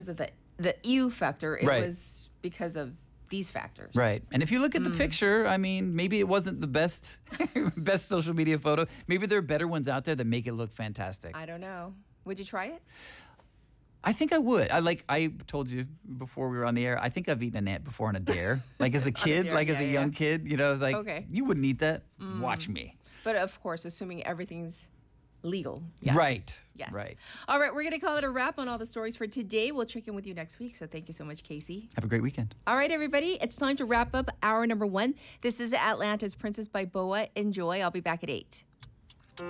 of the ew factor. It Right. was because of these factors. Right. And if you look at the picture, I mean, maybe it wasn't the best best social media photo. Maybe there are better ones out there that make it look fantastic. I don't know. Would you try it? I think I would. I told you before we were on the air, I think I've eaten an ant before on a dare. Like as a kid, dare, like as a yeah, young yeah. kid, you know, I was like, Okay. you wouldn't eat that. Watch me. But of course, assuming everything's legal. Yes. Right. Yes. Right. All right, we're going to call it a wrap on all the stories for today. We'll check in with you next week. So thank you so much, Casey. Have a great weekend. All right, everybody, it's time to wrap up hour number 1. This is Atlanta's Princess by Boa. Enjoy. I'll be back at 8.